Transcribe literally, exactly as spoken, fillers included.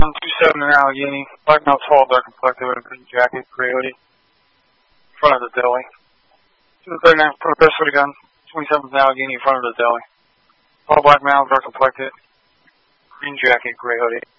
one two seven in Allegheny. Black male, tall, dark complected with a green jacket, gray hoodie. In front of the deli. two thirty-nine, put a pistol gun. twenty-seventh in Allegheny in front of the deli. Tall, black male, dark complected. Green jacket, gray hoodie.